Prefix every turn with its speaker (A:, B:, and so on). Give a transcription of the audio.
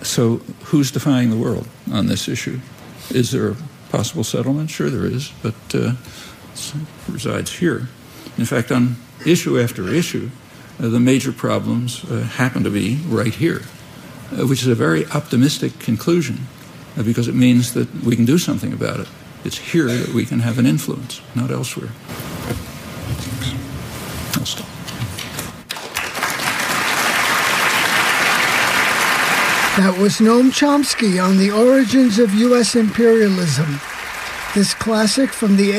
A: So who's defying the world on this issue? Is there a possible settlement? Sure there is, but it resides here. In fact, on issue after issue, the major problems happen to be right here, which is a very optimistic conclusion because it means that we can do something about it. It's here that we can have an influence, not elsewhere. I'll stop.
B: That was Noam Chomsky on the origins of U.S. imperialism. This classic from the